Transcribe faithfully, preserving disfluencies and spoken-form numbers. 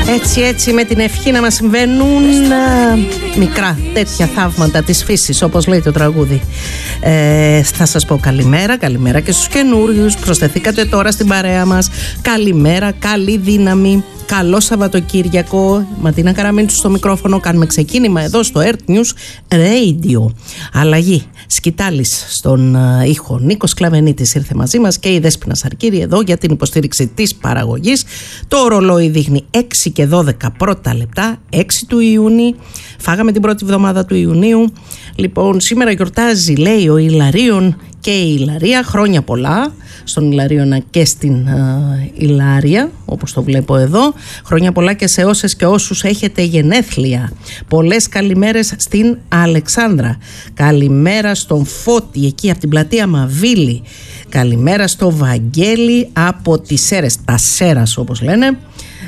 Έτσι έτσι με την ευχή να μας συμβαίνουν α, μικρά τέτοια θαύματα της φύσης, όπως λέει το τραγούδι. ε, Θα σας πω καλημέρα, καλημέρα και στους καινούριους. Προσθεθήκατε τώρα στην παρέα μας. Καλημέρα, καλή δύναμη, καλό Σαββατοκύριακο. Ματίνα Καραμίντσου στο μικρόφωνο. Κάνουμε ξεκίνημα εδώ στο Earth News Radio. Αλλαγή σκητάλης στον uh, ήχο. Νίκος Κλαβενίτης ήρθε μαζί μας και η Δέσποινα Σαρκύρη εδώ για την υποστήριξη της παραγωγής. Το ρολόι δείχνει έξι και δώδεκα πρώτα λεπτά, έξι του Ιούνιου. Φάγαμε την πρώτη εβδομάδα του Ιουνίου. Λοιπόν, σήμερα γιορτάζει, λέει, ο Ιλαρίων και η Ιλαρία. Χρόνια πολλά στον Ιλαρίωνα και στην uh, Ιλάρια, όπως το βλέπω εδώ. Χρόνια πολλά και σε όσες και όσους έχετε γενέθλια. Πολλές καλημέρες στην Αλεξάνδρα. Καλημέρα στον Φώτη εκεί από την πλατεία Μαβίλη. Καλημέρα στο Βαγγέλη από τις Σέρες, τα Σέρας όπως λένε.